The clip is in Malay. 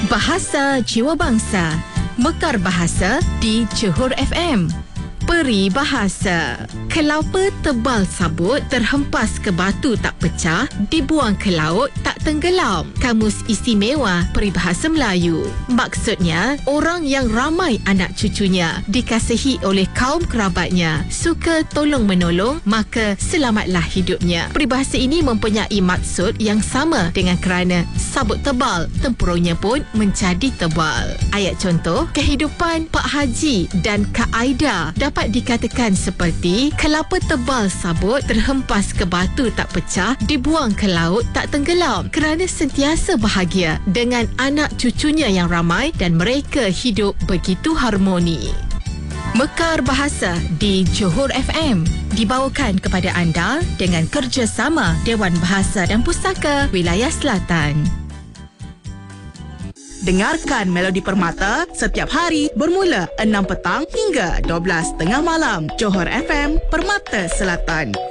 Bahasa Jiwa Bangsa. Mekar Bahasa di Johor FM. Peri Bahasa. Kelapa tebal sabut terhempas ke batu tak pecah, dibuang ke laut tak tenggelam. Kamus Istimewa Peribahasa Melayu. Maksudnya, orang yang ramai anak cucunya, dikasihi oleh kaum kerabatnya, suka tolong-menolong, maka selamatlah hidupnya. Peribahasa ini mempunyai maksud yang sama dengan kerana sabut tebal, tempurungnya pun menjadi tebal. Ayat contoh, kehidupan Pak Haji dan Kak Aida dapat dikatakan seperti kelapa tebal sabut terhempas ke batu tak pecah, dibuang ke laut tak tenggelam, kerana sentiasa bahagia dengan anak cucunya yang ramai dan mereka hidup begitu harmoni. Mekar Bahasa di Johor FM dibawakan kepada anda dengan kerjasama Dewan Bahasa dan Pustaka Wilayah Selatan. Dengarkan Melodi Permata setiap hari bermula 6 petang hingga 12 tengah malam. Johor FM, Permata Selatan.